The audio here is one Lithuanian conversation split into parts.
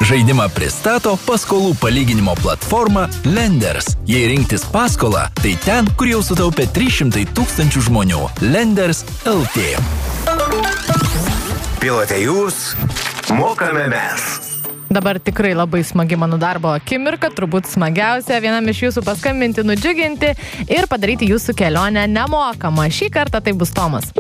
Žaidimą pristato paskolų palyginimo platforma Lenders. Jei rinktis paskolą, tai ten, kur jau sutaupė 300 000 žmonių. Lenders LT. Pilote jūs, mokame mes. Dabar tikrai labai smagi mano darbo akimirka, turbūt smagiausia vienam iš jūsų paskambinti, nudžiuginti ir padaryti jūsų kelionę nemokamą. Šį kartą tai bus Tomas.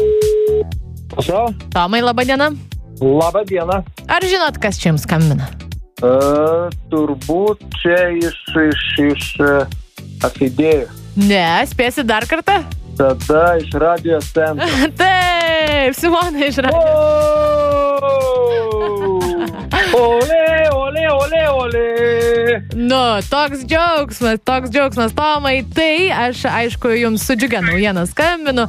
Tomai, laba diena. Labą dieną. Ar žinot, kas čia jums skambina? Turbūt čia iš atidėjų. Ne, spėsi dar kartą? Tada iš radijos centro. Taip, Simona iš radijos. Ole, ole, ole, ole. Nu, toks džiaugsmas, Tomai. Tai aš, aišku, jums su džiugia naujiena skambinu.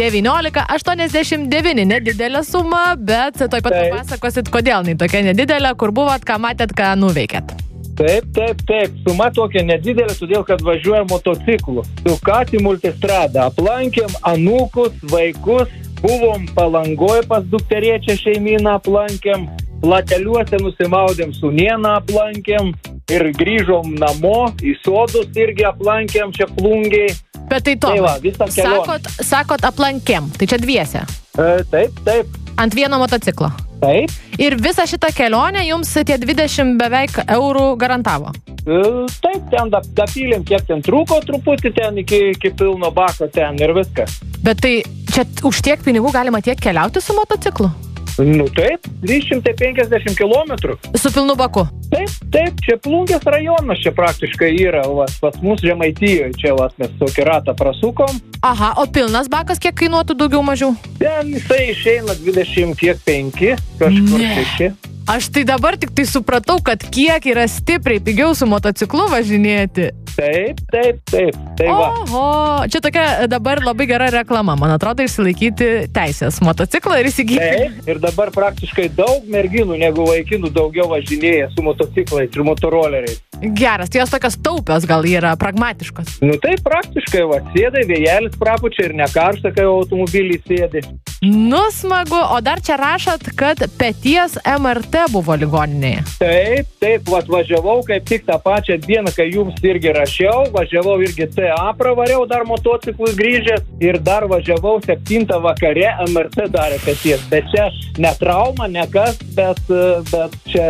19,89, nedidelė suma, bet tuoj pat papasakosit, kodėl jinai tokia nedidelė, kur buvot, ką matėt, ką nuveikėt. Taip. Suma tokia nedidelė, todėl kad važiuojam motociklu. Su Kati multistrada. Aplankėm anūkus, vaikus. Buvom Palangoje pas dukteriečią šeimyną, aplankėm. Plateliuose nusimaudėm, Sūnėną aplankėm. Ir grįžom namo, į sodus irgi aplankėm, čia Plungiai. Bet tai Tomai, sakot aplankėm, tai čia dviese? Taip. Ant vieno motociklo? Taip. Ir visą šitą kelionę jums tie 20 beveik eurų garantavo? Taip, ten dapylėm, kiek ten trūko truputį ten iki pilno bako ten ir viskas. Bet tai čia už tiek pinigų galima tiek keliauti su motociklu? Nu taip, 350 kilometrų. Su pilnu baku? Taip, čia Plungės rajonas čia praktiškai yra, pas mus Žemaitijoje, čia mes tokį ratą prasukom. Aha, o pilnas bakas kiek kainuotų daugiau mažiau? Ten jisai išeina 25, kažkur 6. Aš tai dabar tik tai supratau, kad kiek yra stipriai pigiau su motociklu važinėti. Taip. Oho, čia tokia dabar labai gera reklama, man atrodo, išsilaikyti teisės motociklą ir įsigyti. Taip, ir dabar praktiškai daug merginų negu vaikinų daugiau važinėja su motociklais ir motoroleriais. Geras, tai jos tokios taupios gal yra, pragmatiškos. Nu tai praktiškai, sėdai, vėjelis prapučia ir nekaršta, kai automobilį sėdi. Nu, smagu, o dar čia rašot, kad peties MRT buvo ligoninėje. Taip, važiavau kaip tik tą pačią dieną, kai jums irgi rašiau, važiavau irgi TA pravariau dar motociklus grįžęs ir dar važiavau 7 vakare, MRT darė peties. Bet čia ne trauma, ne kas, bet čia